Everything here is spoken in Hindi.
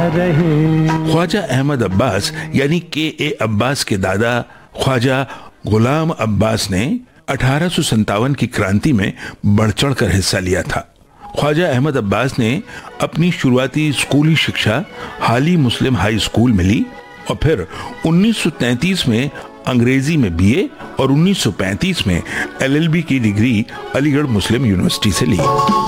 रहे। ख्वाजा अहमद अब्बास यानी के अब्बास के दादा ख्वाजा गुलाम अब्बास ने 1857 की क्रांति में बढ़ चढ़कर हिस्सा लिया था। ख्वाजा अहमद अब्बास ने अपनी शुरुआती स्कूली शिक्षा हाली मुस्लिम हाई स्कूल में ली और फिर 1933 में अंग्रेजी में बीए और 1935 में एलएलबी की डिग्री अलीगढ़ मुस्लिम यूनिवर्सिटी से ली।